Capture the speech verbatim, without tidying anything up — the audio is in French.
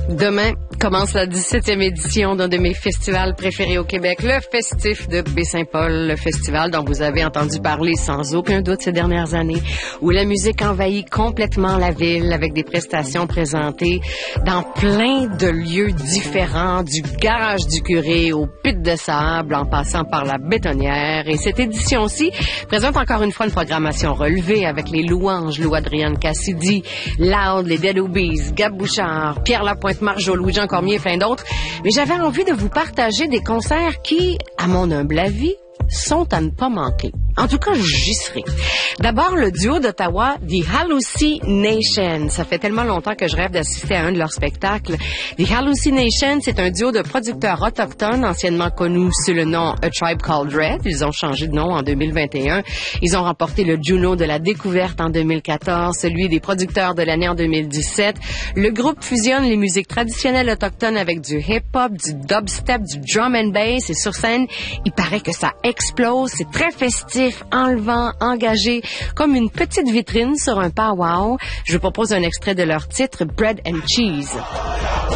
Demain commence la dix-septième édition d'un de mes festivals préférés au Québec, le Festif de Baie-Saint-Paul, le festival dont vous avez entendu parler sans aucun doute ces dernières années, où la musique envahit complètement la ville avec des prestations présentées dans plein de lieux différents, du garage du curé au pit de sable, en passant par la bétonnière. Et cette édition-ci présente encore une fois une programmation relevée avec les louanges Lou-Adrienne Cassidy, Loud, les Dead Obies, Gab Bouchard, Pierre Lapointe, Marjo, Louis-Jean Cormier et plein d'autres. Mais j'avais envie de vous partager des concerts qui, à mon humble avis, sont à ne pas manquer. En tout cas, j'y serai. D'abord, le duo d'Ottawa, The Hallucination. Ça fait tellement longtemps que je rêve d'assister à un de leurs spectacles. The Hallucination, c'est un duo de producteurs autochtones, anciennement connus sous le nom A Tribe Called Red. Ils ont changé de nom en deux mille vingt et un. Ils ont remporté le Juno de la découverte en deux mille quatorze, celui des producteurs de l'année en deux mille dix-sept. Le groupe fusionne les musiques traditionnelles autochtones avec du hip-hop, du dubstep, du drum and bass. Et sur scène, il paraît que ça explose. C'est très festif, enlevant, engagé, comme une petite vitrine sur un powwow. Je vous propose un extrait de leur titre Bread and Cheese.